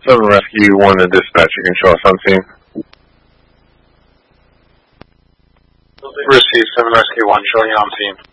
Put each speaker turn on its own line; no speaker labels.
7 Rescue 1 to dispatch, you can show us on scene.
Receive 7 Rescue 1, showing you on scene.